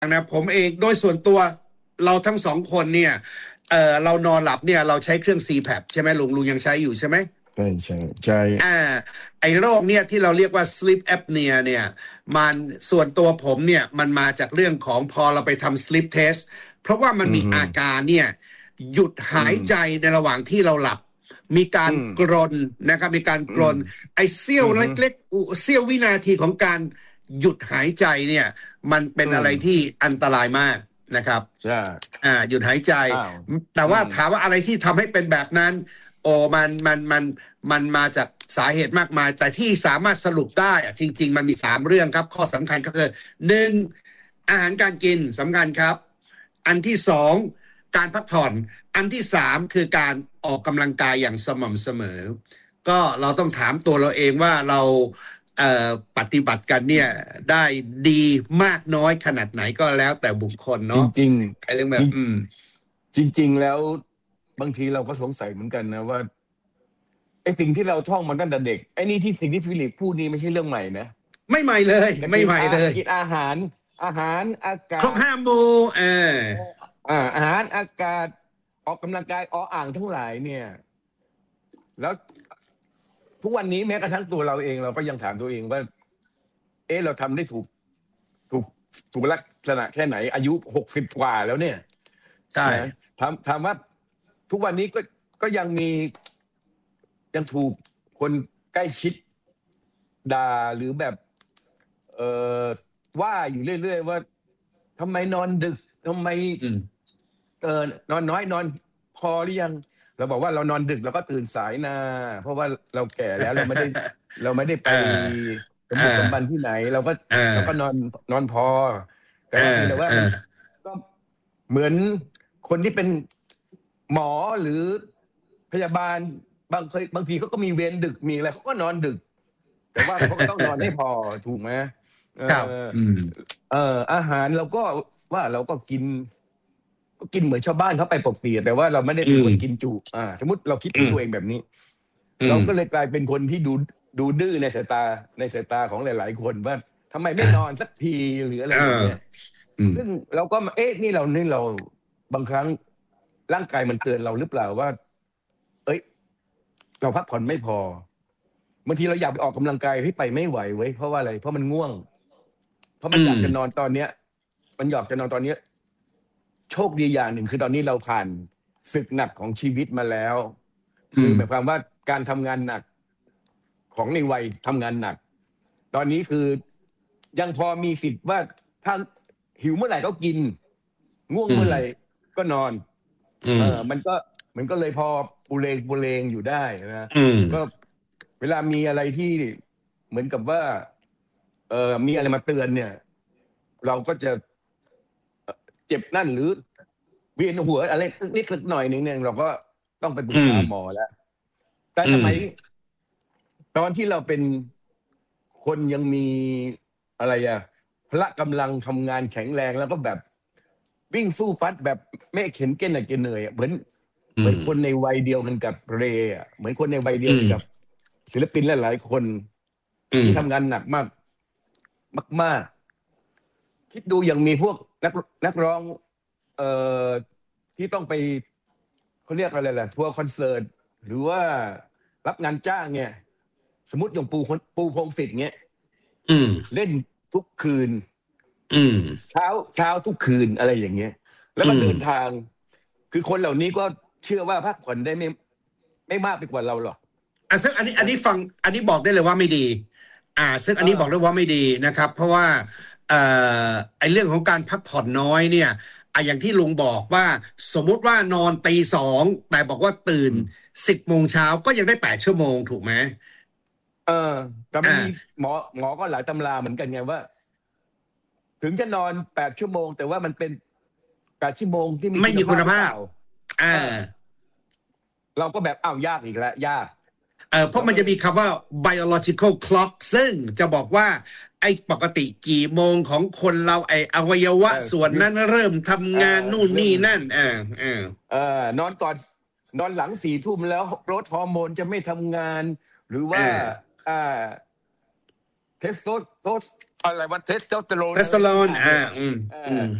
นะผมเองโดยส่วนตัวเราทั้งสองคนเนี่ยเรานอนหลับเนี่ยเราใช้เครื่อง CPAP ใช่ไหมลุงยังใช้อยู่ใช่ไหมใช่อ่าไอ้โรคเนี่ยที่เราเรียกว่า sleep apnea เนี่ยมันส่วนตัวผมเนี่ยมันมาจากเรื่องของพอเราไปทำ sleep test เพราะว่ามันมีอาการเนี่ยหยุดหายใจในระหว่างที่เราหลับมีการกรนนะครับมีการกรนไอ้เสี้ยวเล็กๆเสี้ยววินาทีของการหยุดหายใจเนี่ยมันเป็นอะไรที่อันตรายมากนะครับหยุดหายใจแต่ว่าถามว่าอะไรที่ทำให้เป็นแบบนั้นโอ้มันมาจากสาเหตุมากมายแต่ที่สามารถสรุปได้จริงๆมันมี3เรื่องครับข้อสำคัญก็คือ1อาหารการกินสำคัญครับอันที่2การพักผ่อนอันที่3คือการออกกำลังกายอย่างสม่ำเสมอก็เราต้องถามตัวเราเองว่าเราปฏิบัติกันเนี่ยได้ดีมากน้อยขนาดไหนก็แล้วแต่บุคคลเนาะจริงไอ้เรื่องแบบจริงแล้วบางทีเราก็สงสัยเหมือนกันนะว่าไอ้สิ่งที่เราท่องมาตั้งแต่เด็กไอ้นี่ที่สิ่งที่ฟิลิปพูดนี่ไม่ใช่เรื่องใหม่นะไม่ใหม่เลยไม่ใหม่เลยกินอาหารอากาศครบ5 หมู่อาหารอากาศออกกำลังกายอ่างทั้งหลายเนี่ยแล้วทุกวันนี้แม้กระทั่งตัวเราเองเราก็ยังถามตัวเองว่าเราทำได้ถูกลักษณะแค่ไหนอายุ60กว่าแล้วเนี่ยใช่ถามว่าทุกวันนี้ก็ยังถูกคนใกล้ชิดด่าหรือแบบว่าอยู่เรื่อยๆว่าทำไมนอนดึกทำไมนอนน้อยนอนพอหรือยังเราบอกว่าเรานอนดึกเราก็ตื่นสายนะเพราะว่าเราแก่แล้วเราไม่ได้ไปสมบุกสมบันที่ไหนเราก็นอนพอแต่ว่ามันก็เหมือนคนที่เป็นหมอหรือพยาบาลบางทีเขาก็มีเวรดึกมีอะไรเขาก็นอนดึกแต่ว่าเขาก็ต้องนอนให้พอถูกไหมอาหารเราก็ว่าเราก็กินเหมือนชาวบ้านเขาไปปกติแต่ว่าเราไม่ได้เป็นคนกินจุสมมติเราคิดถึงตัวเองแบบนี้เราก็เลยกลายเป็นคนที่ดูดื้อในสายตาของหลายๆคนว่าทำไมไม่นอนสักทีหรืออะไรอย่างเงี้ยซึ่งเราก็นี่เราบางครั้งร่างกายมันเตือนเราหรือเปล่าว่าเราพักผ่อนไม่พอบางทีเราอยากไปออกกำลังกายที่ไปไม่ไหวเว้ยเพราะว่าอะไรเพราะมันง่วงเพราะมันอยากจะนอนตอนเนี้ยโชคดีอย่างหนึ่งคือตอนนี้เราผ่านศึกหนักของชีวิตมาแล้วคือหมายความว่าการทำงานหนักของในวัยทำงานหนักตอนนี้คือยังพอมีสิทธิ์ว่าถ้าหิวเมื่อไหร่ก็กินง่วงเมื่อไหร่ก็นอนมันก็เลยพอปุเรงอยู่ได้นะก็เวลามีอะไรที่เหมือนกับว่ามีอะไรมาเตือนเนี่ยเราก็จะเจ็บนั่นหรือเวียนหัวอะไรนิดหน่อยนึงเนี่ยเราก็ต้องไปปรึกษาหมอแล้วแต่สมัยตอนที่เราเป็นคนยังมีอะไรพละกำลังทำงานแข็งแรงแล้วก็แบบวิ่งสู้ฟัดแบบไม่เข็นเก้นเหนื่อยเหมือนคนในวัยเดียวกันกับเรย์เหมือนคนในวัยเดียวกันกับศิลปินหลายๆคนที่ทำงานหนักมากคิดดูอย่างมีพวกนักร้องที่ต้องไปเขาเรียกอะไรล่ะทัวร์คอนเสิร์ตหรือว่ารับงานจ้างเนี่ยสมมติอย่างปูพงษ์สิทธิ์เงี้ยเล่นทุกคืนเช้าทุกคืนอะไรอย่างเงี้ยแล้วก็เดินทางคือคนเหล่านี้ก็เชื่อว่าพักผ่อนได้ไม่มากไปกว่าเราหรอกซึ่งอันนี้บอกได้เลยว่าไม่ดีซึ่งอันนี้บอกได้ว่าไม่ดีนะครับเพราะว่าไอ้เรื่องของการพักผ่อนน้อยเนี่ยอย่างที่ลุงบอกว่าสมมุติว่านอนตี 2แต่บอกว่าตื่น10 โมงเช้าก็ยังได้8 ชั่วโมงถูกไหมแต่มันมีหมอก็หลายตำราเหมือนกันไงว่าถึงจะนอน8 ชั่วโมงแต่ว่ามันเป็น8 ชั่วโมงที่ไม่มีคุณภาพเราก็แบบยากอีกแล้วยากเพราะมันจะมีคำว่า biological clock ซึ่งจะบอกว่าไอ้ปกติกี่โมงของคนเราไอ้อวัยวะส่วนนั้นเริ่มทำงานนู่นนี่นั่นนอนก่อนนอนหลัง4 ทุ่มแล้วรถฮอร์โมนจะไม่ทำงานหรือว่าเทสโทสอะไรว่าเทสโทสเตอโรนเทสโทสเตอโรนอะไรต่างๆเนี่ยอืมเออือม